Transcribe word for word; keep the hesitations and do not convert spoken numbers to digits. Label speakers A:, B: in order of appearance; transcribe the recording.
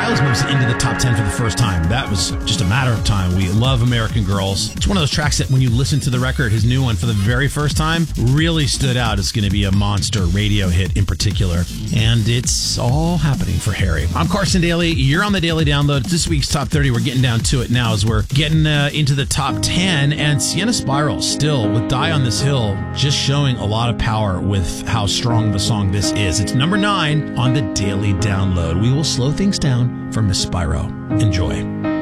A: Styles moves into the top ten for the first time. That was just a matter of time. We love American Girls. It's one of those tracks that when you listen to the record, his new one for the very first time, really stood out. It's going to be a monster radio hit in particular. And it's all happening for Harry. I'm Carson Daly. You're on the Daily Download. This week's Top thirty. We're getting down to it now as we're getting uh, into the top ten. And Sienna Spiral still with Die on This Hill, just showing a lot of power with how strong the song this is. It's number nine on the Daily Download. We will slow things down for Miss Spyro. Enjoy.